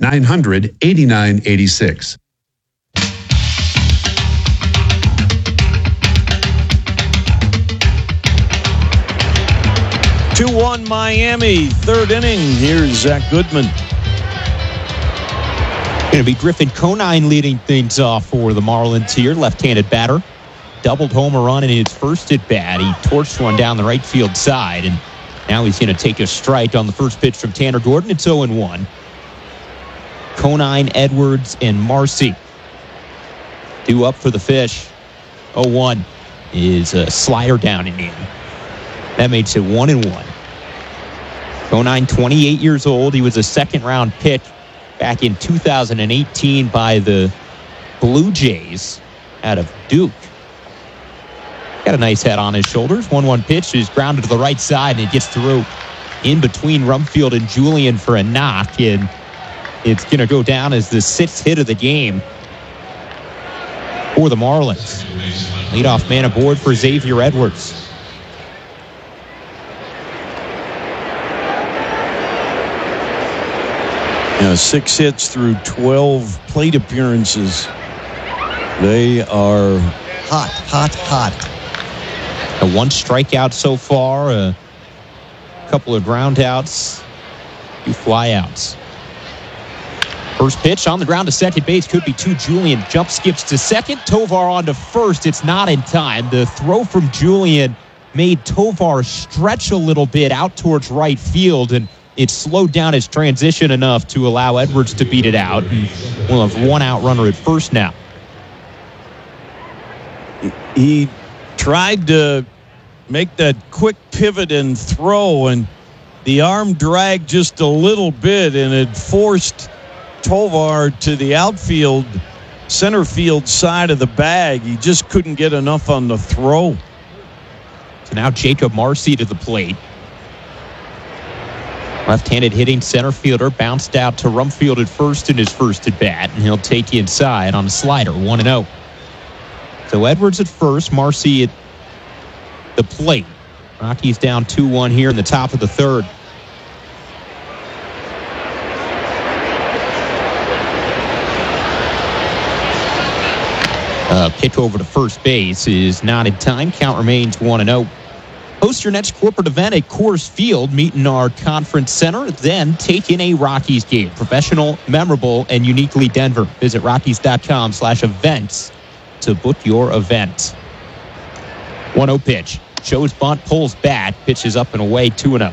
1-800-900-8986. 2-1 Miami, third inning. Here's Zach Goodman. Going to be Griffin Conine leading things off for the Marlins here, left-handed batter. Doubled home run in his first at-bat. He torched one down the right field side, and now he's going to take a strike on the first pitch from Tanner Gordon. It's 0-1. Conine, Edwards, and Marcy due up for the fish. 0-1 is a slider down in the end. That makes it 1-1. Conine, 28 years old. He was a second-round pick back in 2018 by the Blue Jays out of Duke. Got a nice head on his shoulders. 1-1 pitch is grounded to the right side, and it gets through in between Rumfield and Julian for a knock, and it's going to go down as the sixth hit of the game for the Marlins. Leadoff man aboard for Xavier Edwards. Yeah, 6 hits through 12 plate appearances. They are hot. A 1 strikeout so far, a couple of groundouts, 2 flyouts. First pitch on the ground to second base, could be 2. Julian jump skips to second. Tovar on to first. It's not in time. The throw from Julian made Tovar stretch a little bit out towards right field, and it slowed down his transition enough to allow Edwards to beat it out. And we'll have 1 out runner at first now. He tried to make that quick pivot and throw, and the arm dragged just a little bit, and it forced Tovar to the outfield, center field side of the bag. He just couldn't get enough on the throw. So now Jacob Marcy to the plate. Left-handed hitting center fielder bounced out to Rumfield at first in his first at-bat, and he'll take inside on a slider, 1-0. So Edwards at first, Marcy at the plate. Rockies down 2-1 here in the top of the third. Pitch over to first base is not in time. Count remains 1-0. Host your next corporate event at Coors Field. Meet in our conference center. Then take in a Rockies game. Professional, memorable, and uniquely Denver. Visit Rockies.com/events to book your event. 1-0 pitch. Shows bunt, pulls bat. Pitches up and away, 2-0.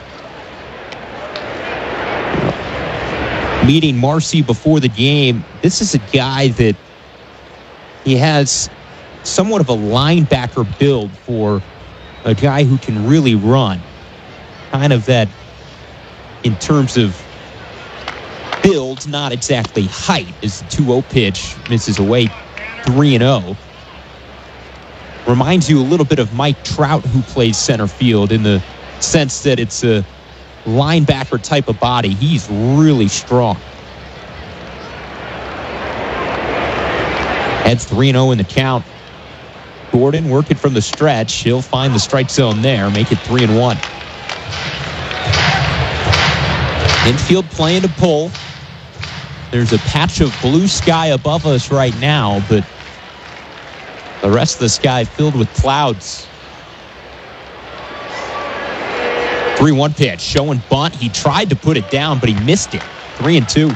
Meeting Marcy before the game. This is a guy that he has somewhat of a linebacker build for a guy who can really run. Kind of that, in terms of build, not exactly height, as the 2-0 pitch misses away, 3-0. Reminds you a little bit of Mike Trout, who plays center field, in the sense that it's a linebacker type of body. He's really strong. Heads 3-0 in the count. Gordon working from the stretch. He'll find the strike zone there, make it 3-1. Infield playing to pull. There's a patch of blue sky above us right now, but the rest of the sky filled with clouds. 3-1 pitch, showing bunt. He tried to put it down, but he missed it. 3-2.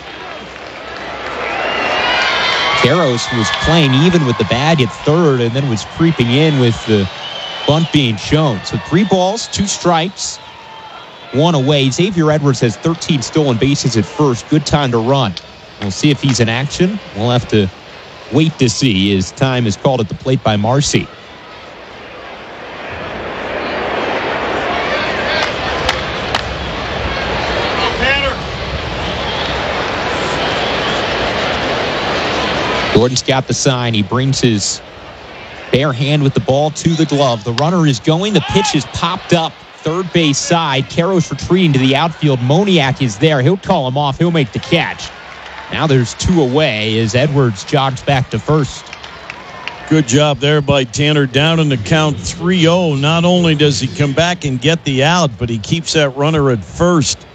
Karros was playing even with the bag at third and then was creeping in with the bunt being shown. So 3 balls, 2 strikes, 1 away. Xavier Edwards has 13 stolen bases at first. Good time to run. We'll see if he's in action. We'll have to wait to see. His time is called at the plate by Marcy. Gordon's got the sign. He brings his bare hand with the ball to the glove. The runner is going. The pitch is popped up. Third base side. Karros retreating to the outfield. Moniak is there. He'll call him off. He'll make the catch. Now there's 2 away as Edwards jogs back to first. Good job there by Tanner. Down in the count 3-0. Not only does he come back and get the out, but he keeps that runner at first.